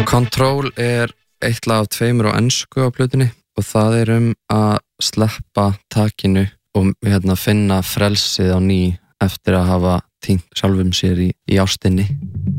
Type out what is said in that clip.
Control eitt lag af 2 á ensku á plötunni og það að sleppa takinu og finna frelsið á ný eftir að hafa týnt sjálfum sér í ástinni.